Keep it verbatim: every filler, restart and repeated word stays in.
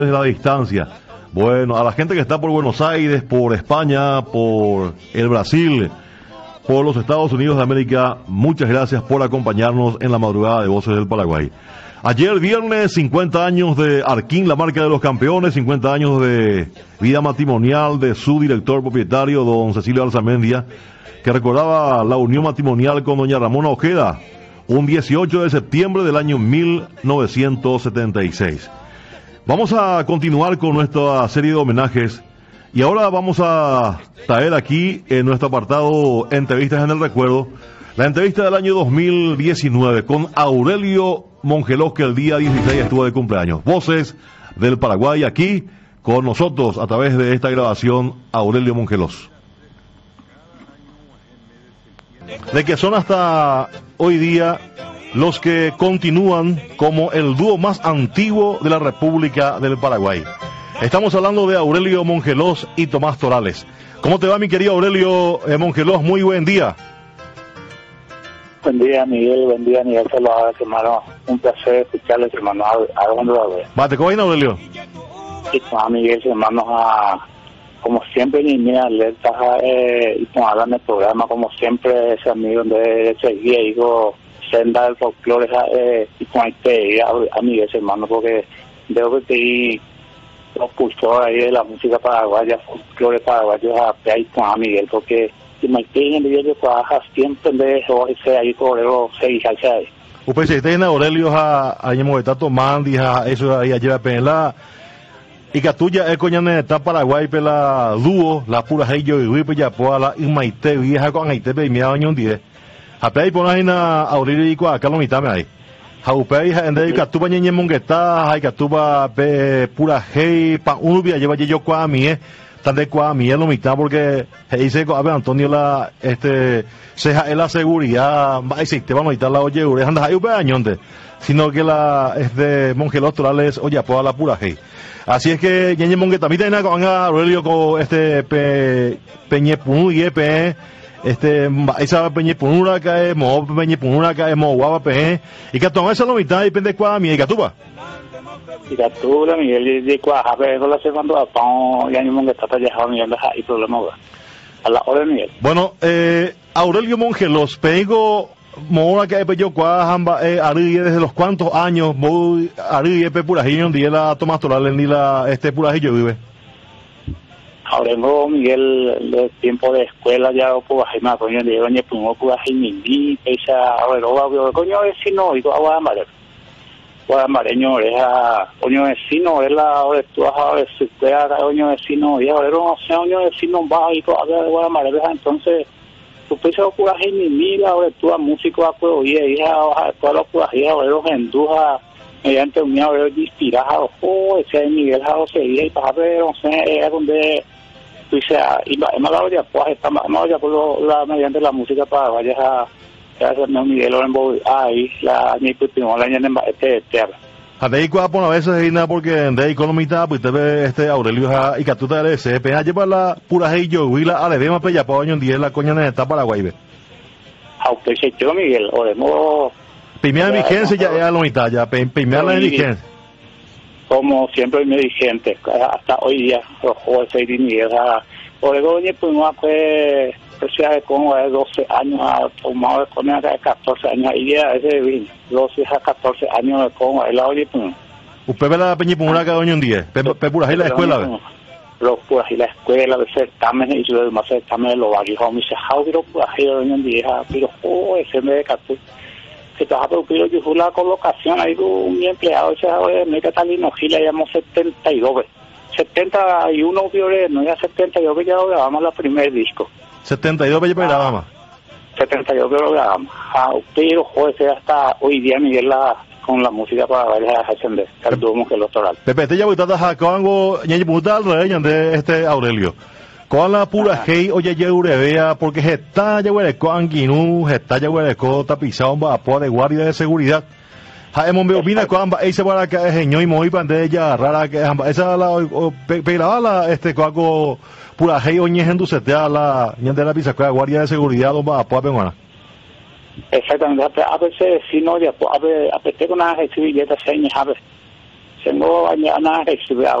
desde la distancia. Bueno, a la gente que está por Buenos Aires, por España, por el Brasil, por los Estados Unidos de América, muchas gracias por acompañarnos en la madrugada de Voces del Paraguay. Ayer viernes, cincuenta años de Arquín, la marca de los campeones, cincuenta años de vida matrimonial de su director propietario, don Cecilio Alzamendia, que recordaba la unión matrimonial con doña Ramona Ojeda, un dieciocho de septiembre del año mil novecientos setenta y seis. Vamos a continuar con nuestra serie de homenajes y ahora vamos a traer aquí en nuestro apartado Entrevistas en el Recuerdo la entrevista del año dos mil diecinueve con Aurelio Mongelós, que el día dieciséis estuvo de cumpleaños. Voces del Paraguay aquí con nosotros a través de esta grabación, Aurelio Mongelós. De que son hasta hoy día los que continúan como el dúo más antiguo de la República del Paraguay. Estamos hablando de Aurelio Mongelós y Tomás Torales. ¿Cómo te va, mi querido Aurelio eh, Mongelós? Muy buen día. Buen día, Miguel. Buen día, Miguel. Saludos, hermano. Un placer escucharles, hermano. ¿A dónde va a ver? Mate, ¿cómo viene, Aurelio? Y con a Miguel, hermanos, a, como siempre, ni mira alertas, eh, y con hablan del programa, como siempre, ese amigo de seguía, digo, senda del folclore, eh, y con este, a, a Miguel, hermano, porque veo que te los pulsó ahí de la música paraguaya, folclore paraguayo, a ahí con a Miguel, porque si me tienen el video trabajas siempre de hoy se ahí por el seis al seis. Usted se tiene Aurelio a a Yemoveta Tomandi a eso ahí ayer pela y que tuya es coñane está Paraguay pela dúo la pura heyo y wipe ya po la imaite vieja con aite pe mi año diez. A pe poner na Aurelio y kwa Carlos mitame ahí. Ha upe ha ende que tuba ñeñe mongueta hay que tuba pe pura hey pa uno via lleva yo kwa mi eh tan de cua mi lo mitad porque dice a ver Antonio la este seja en la seguridad va existe vamos a quitar la oye ure anda ahí un añonte sino que la es de Mongelós Torales oye pues a la pura hey. Así es que ñeñe mongueta mi tiene con Aurelio con este pe peñe punu y pe este esa peñe punura que es mo peñe punura que es mo guapa pe y que toma esa lo mitad y pende cua mi y que tuba y que tú la Miguel de cua a ver con la segunda pa ya ni mongueta está ya Miguel deja y problema a la hora Miguel. Bueno, eh Aurelio Mongelós pego mora que pe yo cua hamba eh ari desde los cuantos años muy ari pe pura hiño día la Tomás Torales ni la este pura hiño vive. Ahora no Miguel el tiempo de escuela ya por Jaime coño de doña Pumo por Jaime ni esa ahora obvio coño vecino y agua amarelo agua amareño es a coño vecino es la ahora tú ahora se queda coño vecino y ahora no sé coño vecino va y agua amarelo entonces tú piensas por Jaime ni la ahora tú a músico a pues oye hija todos los por ahí ahora los enduja mediante un ahora inspirado oh ese Miguel Jao seguía y para ver no sé es donde dice y me la olla pues está más olla por la mediante la música para vaya a hacer no Miguel Orenbo ahí la ni putimo la en este tierra a de igual por a veces y nada porque de economía pues te ve este Aurelio y que tú te le se pena llevar la pura hey yo y la ale de más pella pa año diez la coña está Paraguay ve a usted se yo Miguel Oremo primera vigencia ya es la mitad ya primera la vigencia como siempre me vigente hasta hoy día los juegos de Miguel por el doña pues no pues sea de como de doce años a tomado con de catorce años y ya ese vino doce a catorce años de como el oye pues usted ve la peñipura cada año un día pe pura ahí la escuela los pues ahí la escuela de certámenes y los más certámenes los varios mis hijos pero pues ahí doña un día pero oh ese me de catorce que te ha pedido yo fue la colocación ahí un empleado ese ahora me Catalino Gil le llamó setenta y dos setenta y uno violé no ya setenta y dos que ya grabamos la primer disco setenta y dos ya grabamos setenta y dos que lo grabamos ah pero joder hasta hoy día Miguel la con la música para varias ascender el dúo que los Toral Pepe te ya voy a jacango ñe puta de este Aurelio con la pura hey oye ya urevea porque está ya huele con guinú está ya huele con tapizado un vapor de guardia de seguridad ha hemos veo vina con ese para que es ño y muy pandella rara que esa la pelaba la este coaco pura hey oñe genducetea la ñe de la pizza con guardia de seguridad un vapor penguana exactamente a veces si no ya a ver a veces con una billeta señas a ver Tengo mañana recibe